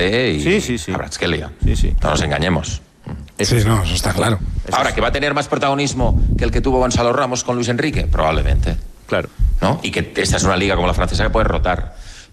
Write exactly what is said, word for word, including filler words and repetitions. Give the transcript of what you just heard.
Dembélé y sí, sí, sí. Kvaratskhelia. Sí, sí. No nos engañemos. Sí, no, eso está claro. Ahora, ¿que va a tener más protagonismo que el que tuvo Gonzalo Ramos con Luis Enrique? Probablemente. Claro. ¿No? Y que esta es una liga como la francesa que puede rotar.